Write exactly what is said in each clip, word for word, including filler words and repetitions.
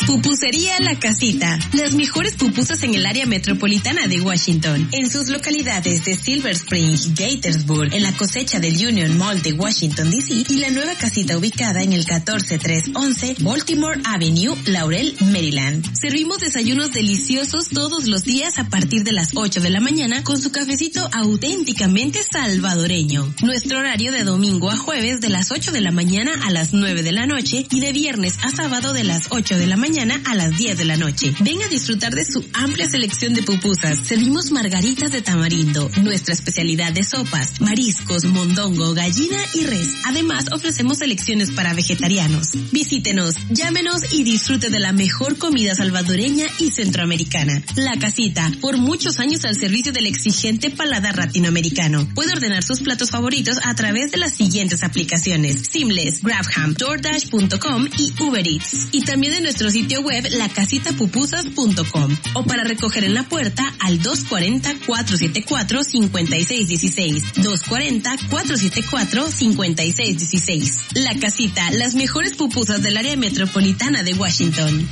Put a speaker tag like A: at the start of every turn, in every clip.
A: Pupusería La Casita. Las mejores pupusas en el área metropolitana de Washington. En sus localidades de Silver Spring, Gaithersburg, en la cosecha del Union Mall de Washington, D C y la nueva casita ubicada en el catorce trescientos once Baltimore Avenue, Laurel, Maryland. Servimos desayunos deliciosos todos los días a partir de las ocho de la mañana con su cafecito auténticamente salvadoreño. Nuestro horario de domingo a jueves de las ocho de la mañana a las nueve de la noche y de viernes a sábado de las ocho de la mañana a las diez de la noche. Ven a disfrutar de su amplia selección de pupusas. Servimos margaritas de tamarindo, nuestra especialidad de sopas, mariscos, mondongo, gallina y res. Además, ofrecemos selecciones para vegetarianos. Visítenos, llámenos y disfrute de la mejor comida salvadoreña y centroamericana. La Casita, por muchos años al servicio del exigente paladar latinoamericano. Puede ordenar sus platos favoritos a través de las siguientes aplicaciones: Seamless, Grabham, DoorDash punto com y Uber Eats. Y también en nuestro sitio web la casita pupusas punto com o para recoger en la puerta al dos cuatro cero, cuatro siete cuatro, cinco seis uno seis, dos cuatro cero, cuatro siete cuatro, cinco seis uno seis. La Casita, las mejores pupusas del área metropolitana de Washington.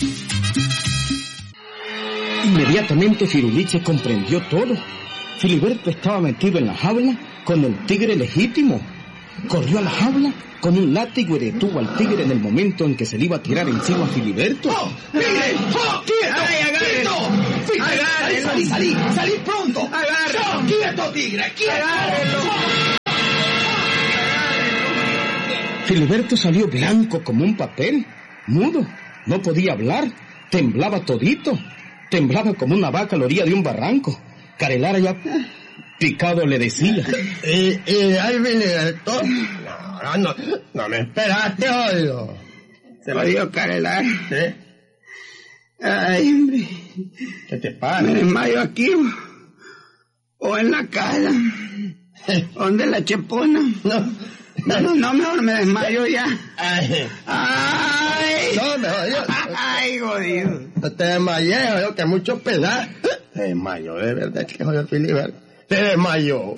B: Inmediatamente Firuliche comprendió todo. Filiberto estaba metido en la jaula con el tigre legítimo. Corrió a la jaula con un látigo y detuvo al tigre en el momento en que se le iba a tirar encima a Filiberto.
C: ¡Oh! ¡Tigre! ¡Oh! ¡Quieto! ¡Ay, agárrenlo! ¡Agárrenlo! ¡Salí, salí, salí pronto! ¡Agárrenlo! ¡Quieto, tigre! ¡Quieto! ¡Agárrenlo!
B: Filiberto salió blanco como un papel, mudo, no podía hablar, temblaba todito, temblaba como una vaca a la orilla de un barranco. Carelara ya picado le decía:
D: Y, y ahí Filiberto, no, no, no me esperaste, oigo.
C: Se lo digo, Carelara.
D: ¿Sí?
C: Ay, hombre.
D: ¿Qué te pasa?
C: Me desmayo aquí o en la casa. ¿Dónde la chepona?
D: No.
C: No, no, no, mejor me desmayo ya.
D: Ay.
C: Ay.
D: No, mejor yo.
C: Ay, jodido.
D: No te desmayé, oigo, que mucho pedal. Te desmayó, de verdad que jodió Filiberto. Te desmayó.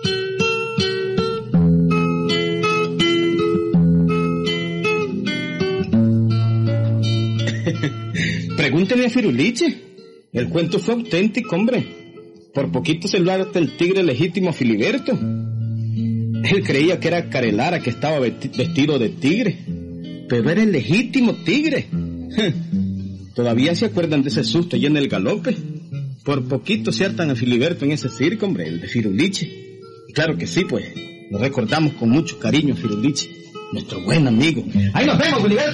B: Pregúntele a Firuliche. El cuento fue auténtico, hombre. Por poquito se lo hasta el tigre legítimo a Filiberto. Él creía que era Carelara que estaba vestido de tigre, pero era el legítimo tigre. Todavía se acuerdan de ese susto allá en el galope. Por poquito se hartan a Filiberto en ese circo, hombre, el de Firuliche. Y claro que sí, pues, lo recordamos con mucho cariño a Firuliche, nuestro buen amigo.
D: Ahí nos vemos, Filiberto.